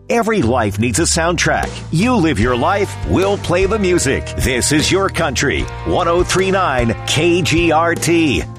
Every life needs a soundtrack. You live your life, we'll play the music. This is your country. 103.9 KGRT.